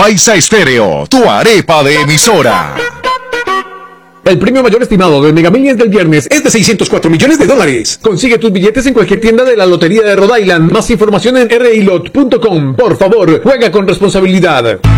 Paisa Estéreo, tu arepa de emisora. El premio mayor estimado del Mega Millions del viernes es de $604 millones. Consigue tus billetes en cualquier tienda de la Lotería de Rhode Island. Más información en rilot.com. Por favor, juega con responsabilidad.